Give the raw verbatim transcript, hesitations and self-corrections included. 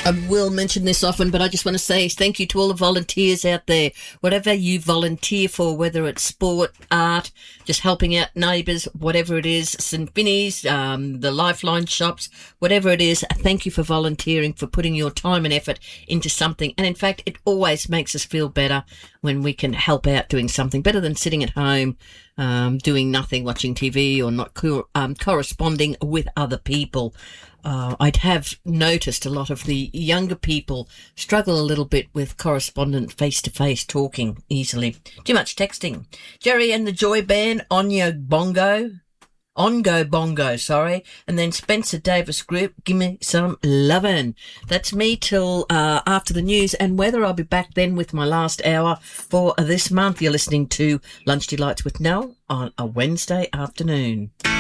I will mention this often, but I just want to say thank you to all the volunteers out there. Whatever you volunteer for, whether it's sport, art, just helping out neighbours, whatever it is, St Vinny's, um, the Lifeline shops, whatever it is, thank you for volunteering, for putting your time and effort into something. And in fact, it always makes us feel better when we can help out doing something, better than sitting at home um, doing nothing, watching T V or not co- um, corresponding with other people. Uh, I'd have noticed a lot of the younger people struggle a little bit with correspondent face-to-face talking easily. Too much texting. Jerry and the Joy Band, Onyo Bongo, Ongo Bongo, sorry, and then Spencer Davis Group, Give Me Some Lovin'. That's me till uh, after the news and weather. I'll be back then with my last hour for this month. You're listening to Lunch Delights with Nell on a Wednesday afternoon.